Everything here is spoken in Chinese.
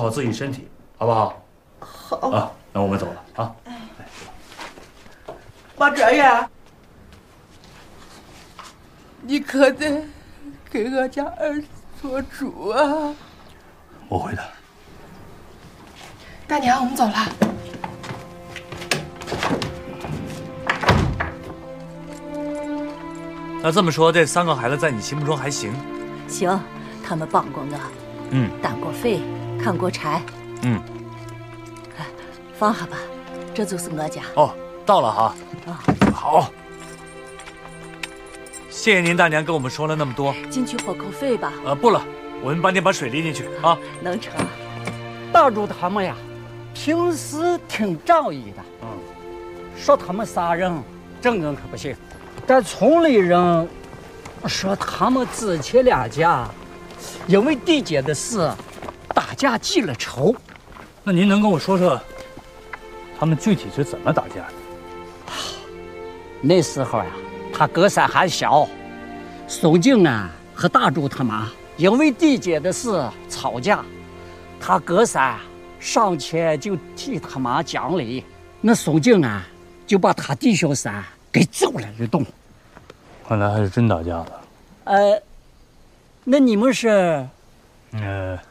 好自己身体，好不好？ 好啊，那我们走了啊。 马哲呀， 你可得给俺家儿子做主啊！ 我会的。 大娘，我们走了。 那这么说，这3个孩子在你心目中还行？ 行，他们帮过我，担过肥，砍过柴，放下吧，这就是我家。 哦，到了哈。 啊， 好。谢谢您大娘跟我们说了那么多。 进去喝口水吧。 不了，我们帮你把水拎进去啊。 能成。 大柱他们呀，平时挺仗义的。说他们仨人，这我可不行。但村里人说他们之前2家因为地界的事打架记了仇。 那您能跟我说说，他们具体是怎么打架的？ 那时候呀，他哥仨还小，宋静啊和大柱他妈因为地界的事吵架，他哥仨上前就替他妈讲理，那宋静啊就把他弟兄仨给揍了一顿。 看来还是真打架了。 那你们是？